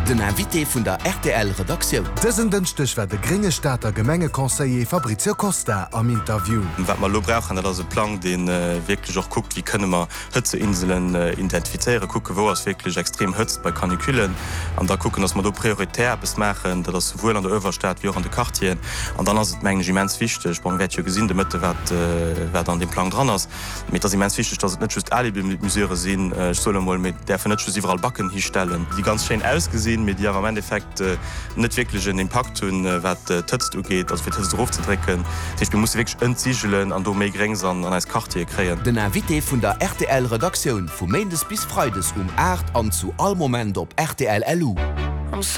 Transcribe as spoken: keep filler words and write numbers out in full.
Den Invité vun der R T L-Redaktion. Dëssen dënchtech war de Gringestaater Gemengekonseiller Fabrizio Costa am Interview. Wat man lo brauchen, dat ass e Plan, den äh, wirklich auch guckt, wie könne man Hëtzeinseln äh, identifizieren, gucke wo es wirklich extrem hëtzt bei Kanikülen, an da gucken, dass man do prioritär bis machen, dat das sowohl an der Överstaat wie auch an de Kartien. An dann ass het Mengegiments wichtig, man wet jo gesinn de Mëtte wat äh, an dem Plan dran ass. Mit das immens wichtig, dass net just alle mit Museure sinn äh, solle mal mit der net überall Backen hinstellen. Die ganz schön ausgesehen mit dir am Endeffekt äh, net wirklich einen Impact hun äh, wat äh, tötzt du geht, als wir drauf zu drecken. Ich muss wirklich entsiegelen an do méi Grängsern an als Kartier kreieren. Den Invité vun der R T L-Redaktion vu Mendes bis Freudes um acht an zu all Moment op R T L L U.